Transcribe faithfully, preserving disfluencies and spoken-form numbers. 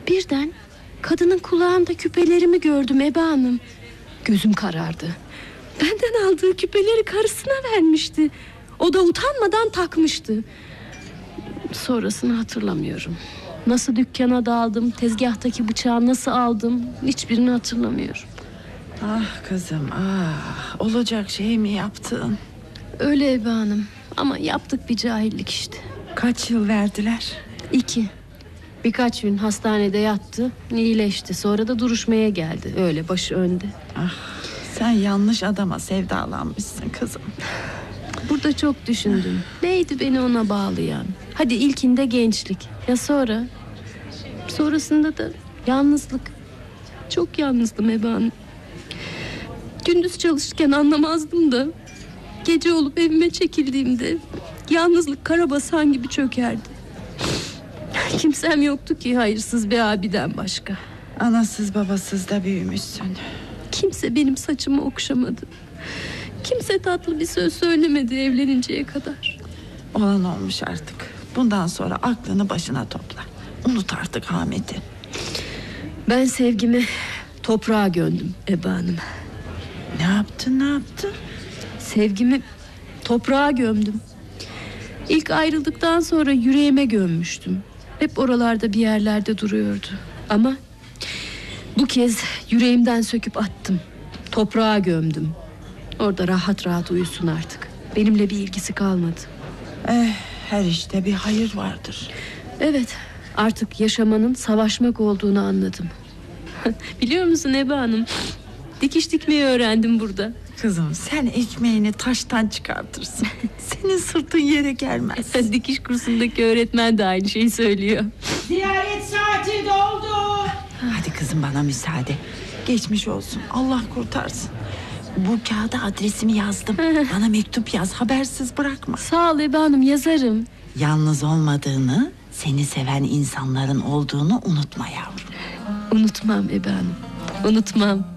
Birden kadının kulağında küpelerimi gördüm Ebe Hanım. Gözüm karardı. Benden aldığı küpeleri karısına vermişti. O da utanmadan takmıştı. Sonrasını hatırlamıyorum. Nasıl dükkana daldım, tezgahtaki bıçağı nasıl aldım, hiçbirini hatırlamıyorum. Ah kızım, ah, olacak şey mi yaptın? Öyle Ebe Hanım, ama yaptık bir cahillik işte. Kaç yıl verdiler? İki. Birkaç gün hastanede yattı, iyileşti. Sonra da duruşmaya geldi, öyle başı önde. Ah, sen yanlış adama sevdalanmışsın kızım. Burada çok düşündüm. Neydi beni ona bağlayan? Hadi ilkinde gençlik. Ya sonra? Sonrasında da yalnızlık. Çok yalnızdım Ebe Hanım. Gündüz çalışırken anlamazdım da gece olup evime çekildiğimde yalnızlık karabasan gibi çökerdi. Kimsem yoktu ki hayırsız bir abiden başka. Anasız babasız da büyümüşsün. Kimse benim saçımı okşamadı. Kimse tatlı bir söz söylemedi evleninceye kadar. Olan olmuş artık. Bundan sonra aklını başına topla. Unut artık Ahmet'i. Ben sevgimi toprağa gömdüm Ebe Hanım. Ne yaptın ne yaptın? Sevgimi toprağa gömdüm. İlk ayrıldıktan sonra yüreğime gömmüştüm. Hep oralarda bir yerlerde duruyordu. Ama bu kez yüreğimden söküp attım. Toprağa gömdüm. Orada rahat rahat uyusun artık. Benimle bir ilgisi kalmadı. Eh, her işte bir hayır vardır. Evet, artık yaşamanın savaşmak olduğunu anladım. Biliyor musun Ebe Hanım? Dikiş dikmeyi öğrendim burada. Kızım sen ekmeğini taştan çıkartırsın. Senin sırtın yere gelmez. Dikiş kursundaki öğretmen de aynı şeyi söylüyor. Ziyaret saati doldu. Hadi kızım bana müsaade. Geçmiş olsun, Allah kurtarsın. Bu kağıda adresimi yazdım. Bana mektup yaz, habersiz bırakma. Sağ ol Ebe Hanım, yazarım. Yalnız olmadığını, seni seven insanların olduğunu unutma yavrum. Unutmam Ebe Hanım, unutmam.